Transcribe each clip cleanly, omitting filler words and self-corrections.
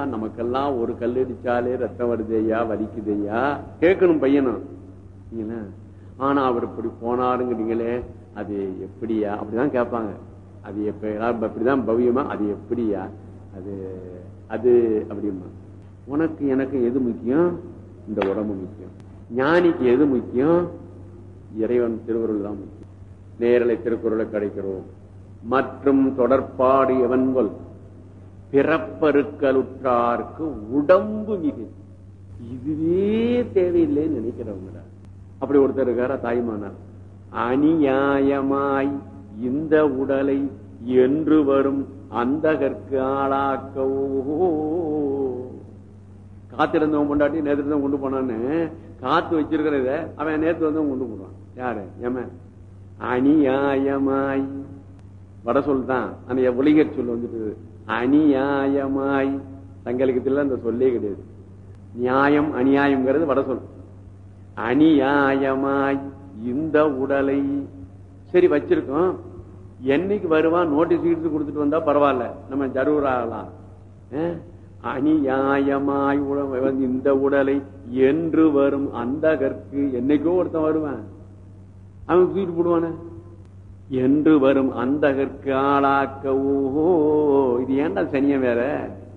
நமக்கெல்லாம் ஒரு கல் அடிச்சாலே ரத்தம் வருதையா வலிக்குதையா கேட்கணும் பையனும். ஆனா அவர் இப்படி போனாருங்கிறீங்களே அது எப்படியா அப்படிதான் கேட்பாங்க. அது எப்படிதான் பவ்யமா அது எப்படியா அது அது அப்படிமா. உனக்கு எனக்கு எது முக்கியம்? இந்த உடம்பு முக்கியம். ஞானிக்கு எது முக்கியம்? இறைவன் திருவருள் தான் முக்கியம். நேரலை திருக்குறளை கிடைக்கிறோம். மற்றும் தொடர்பாடு எவன்கொல் பிறப்பருக்களுற்றார்க்கு உடம்பு மிகு. இதுவே தேவையில்லைன்னு நினைக்கிறவங்க. அப்படி ஒருத்தர் இருக்காரா தாய்மானார். அநியாயமாய் இந்த உடலை என்று வரும் அந்தகற்கு ஆளாக்கவோ. காத்திருந்தவன் கொண்டாட்டி நேற்று இருந்தவன் கொண்டு போனான்னு காத்து வச்சிருக்கிறத அவன் நேற்று வந்தவன் கொண்டு போடுவான். யாரு? ஏம அநியாயமாய் வட சொல் தான். அந்த ஒளிகர் சொல் வந்துட்டு அநியாயமாய். சங்கலிக்கத்துல அந்த சொல்லே கிடையாது. நியாயம் அநியாயம்ங்கிறது வட சொல். அநியாயமாய் இந்த உடலை சரி வச்சிருக்கோம். என்னைக்கு வருவான் நோட்டீஸ் எடுத்து கொடுத்துட்டு வந்தா பரவாயில்ல, நம்ம ஜரூராகலாம். அநியாயமாய் இந்த உடலை என்று வரும் அந்தகற்கு. என்னைக்கோ ஒருத்தன் வருவான், அவன் தூக்கிட்டு போடுவான. என்று வரும் அந்தகற்கு ஆளாக்க. ஓஹோ, இது ஏன்டா சனியம் வேற?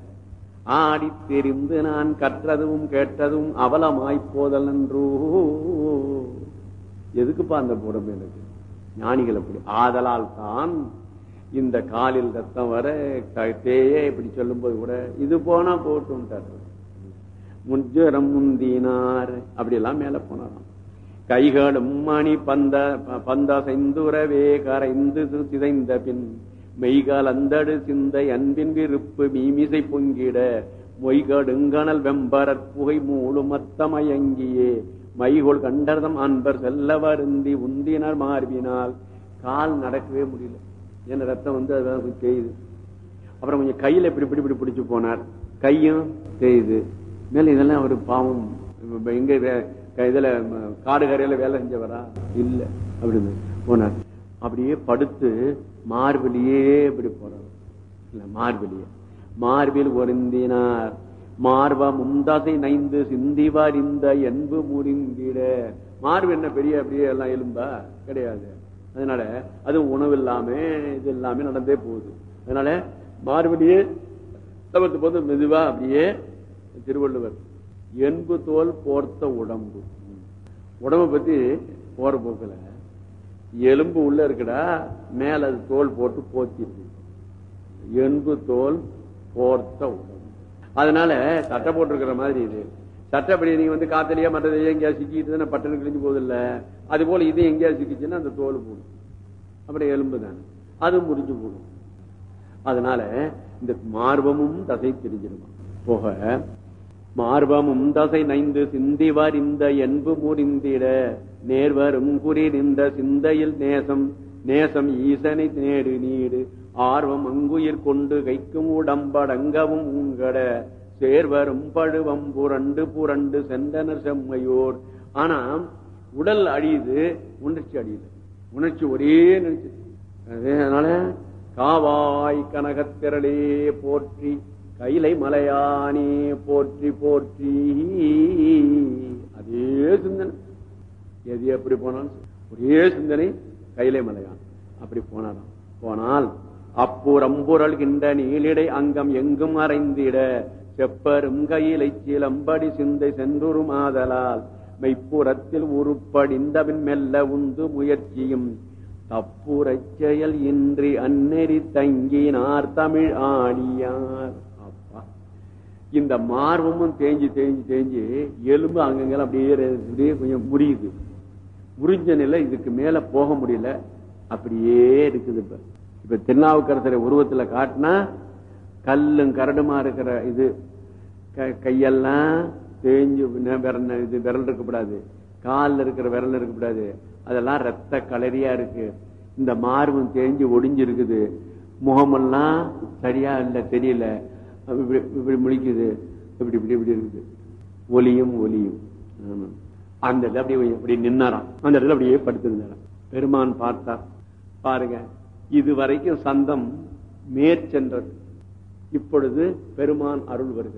ஆடி தெரிந்து நான் கற்றதும் கேட்டதும் அவலமாய்ப்போதல் என்றோ. எதுக்குப்பா அந்த உடம்பு எனக்கு? ஞானிகள் அப்படி. ஆதலால் தான் இந்த காலில் ரத்தம் வர தேயே இப்படி சொல்லும் போது கூட இது போனா போட்டு முஜரம் முந்தினார் அப்படி எல்லாம் மேல போனாராம். கைகளும் மணி பந்த செந்துரவே கரைந்து சிதைந்த பின் மெய்கால் அந்தடு சிந்தை அன்பின் விருப்பு மீமிசை பொங்கிட மொய்கடுங்கணல் வெம்பரற் புகை மூலும் மத்தமயங்கியே மைகோள் கண்டர்தம் அன்பர் செல்ல வருந்தி உந்தினர் மார்பினால். கால் நடக்கவே முடியல, ஏன்னா ரத்தம் வந்து அதான் தேயுது. அப்புறம் கொஞ்சம் கையில இப்படி இப்படி இப்படி பிடிச்சு போனார், கையும் தேயுது. மேல இதெல்லாம் ஒரு பாவம். எங்க இதுல காடு கரையில வேலை செஞ்சவரா இல்ல அப்படின்னு போனார். அப்படியே படுத்து மார்பிலேயே இப்படி போறார். இல்ல மார்பிலேயே மார்பில் ஒருந்தினார். மார்பா முந்தாசை நைந்து சிந்திவார் இந்த என்பு முறிந்திட. மார்பு என்ன பெரிய அப்படியே எல்லாம் எலும்பா கிடையாது. அதனால அது உணவு இல்லாம இது இல்லாம நடந்தே போகுது. அதனால மார்பிலேயே தவிர்த்து போது மெதுவா அப்படியே திருவள்ளுவர் என்பு தோல் போர்த்த உடம்பு. உடம்பை பத்தி போற போக்குல எலும்பு உள்ள இருக்குடா, மேல அது தோல் போட்டு போத்திருக்கு. என்பு தோல் போர்த்த உடம்பு. அதனால சட்டை போட்டிருக்கிற மாதிரி இது. சட்டைப்படி நீங்க வந்து காத்தலியா மற்றதையே எங்கேயா சிக்கிட்டு பட்டனு கிழிஞ்சு போதில்ல, அது போல இது எங்கேயா சிக்கிச்சுன்னா அந்த தோல் போடும். அப்படி எலும்பு தானே அது முறிஞ்சு போடும். அதனால இந்த மார்பமும் தசை தெரிஞ்சிருமா போக. மார்பமும் தசை நைந்து சிந்திவார் இந்த என்பு முறிந்திட நேர்வரும் குறி நின்ற சிந்தையில் நேசம் நேசம் ஈசனை நேடு நீடு ஆர்வம் அங்குயிர் கொண்டு கைக்கும் உடம்படங்கவும் உங்கட சேர்வரும் பழுவம் புரண்டு புரண்டு சென்றனர் செம்மையோர். ஆனா உடல் அழியுது, உணர்ச்சி அழியுது. உணர்ச்சி ஒரே நினைச்சு. அதனால காவாய் கனகத்திரளே போற்றி கைலை மலையானே போற்றி போற்றி. அதே சிந்தனை எது எப்படி போனாலும் ஒரே சிந்தனை கைலை மலையான். அப்படி போனாராம். போனால் அப்புறம்புரல்கின்ற நீலிடை அங்கம் எங்கும் அறைந்திட செப்பரும் கையிலை சிலம்படி சிந்தை சென்றுரும் ஆதலால் மெய்ப்புறத்தில் உருப்படிந்தபின் மெல்ல உந்து முயற்சியும் தப்புரச் செயல் இன்றி அந்நெறி தங்கினார் தமிழ் ஆணியார். அப்பா, இந்த மார்பமும் தேஞ்சு தேஞ்சு தேஞ்சு எலும்பு அங்கங்க அப்படியே கொஞ்சம் முறியுது. முறிஞ்ச நிலை இதுக்கு மேல போக முடியல, அப்படியே இருக்குது. இப்ப திருநாவுக்கரசரை உருவத்துல காட்டினா கல்லும் கரடுமா இருக்கிற இது கையெல்லாம் தேஞ்சு இது விரல் இருக்கக்கூடாது, காலில் இருக்கிற விரல் இருக்கக்கூடாது, அதெல்லாம் ரத்த கலரியா இருக்கு. இந்த மார்பும் தேஞ்சு ஒடிஞ்சு இருக்குது. முகமெல்லாம் சரியா இல்ல தெரியல, இப்படி முழிக்குது, இப்படி இப்படி இப்படி இருக்குது. ஒலியும் ஒலியும். அந்த இடத்துல அப்படியே இப்படி நின்னாராம். அந்த இடத்துல அப்படியே படுத்திருந்தாராம். பெருமான் பார்த்தார். பாருங்க, இதுவரைக்கும் சந்தம் மேற்சென்றது, இப்பொழுது பெருமான் அருள் வருகிறது.